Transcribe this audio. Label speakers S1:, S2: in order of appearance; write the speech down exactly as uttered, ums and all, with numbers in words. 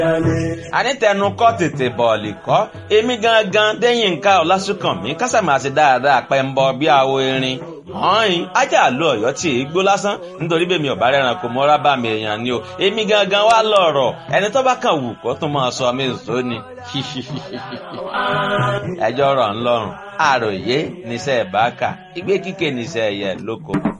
S1: àní tẹnu kọ́ tètè bọ̀ọ̀lì kọ́ èmi gangan Déyìnká Ọlásùnkànmí kásàmásì dáadáa pẹ́ńbọ bí awo erin hàn ajá àlọ Ọ̀yọ́ tí èé gbó lásán nítorí bẹ́ẹ̀ mi ò bá rẹran kò mọ́ra bá mi èèyàn ni o èmi gangan wá lọ̀rọ̀ ẹni tó bá kàn wù kó tún máa sọ mí nsọ ni ẹjọ́ rọ̀ ńlọ́rùn àròyé níṣẹ́ ìbáka ìgbé kíké níṣẹ́ ẹ̀yẹ lóko.